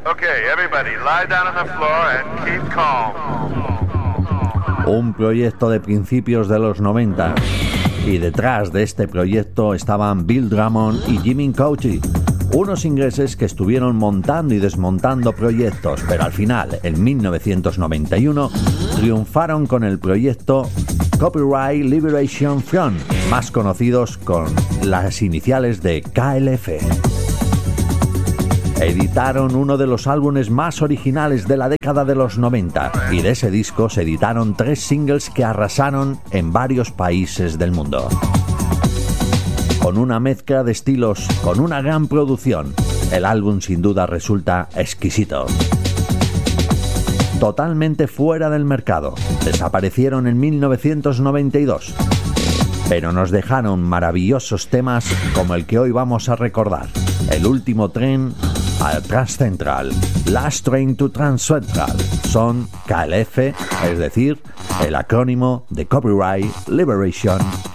Okay, everybody, lie down on the floor and keep calm. Un proyecto de principios de los 90. Y detrás de este proyecto estaban Bill Drummond y Jimmy Cauty, unos ingleses que estuvieron montando y desmontando proyectos, pero al final, en 1991, triunfaron con el proyecto Copyright Liberation Front, más conocidos con las iniciales de KLF. Editaron uno de los álbumes más originales de la década de los 90 y de ese disco se editaron 3 singles que arrasaron en varios países del mundo. Con una mezcla de estilos, con una gran producción, el álbum sin duda resulta exquisito. Totalmente fuera del mercado, desaparecieron en 1992, pero nos dejaron maravillosos temas como el que hoy vamos a recordar, El último tren al Trans Central, Last Train to Trans Central. Son KLF, es decir, el acrónimo de Copyright Liberation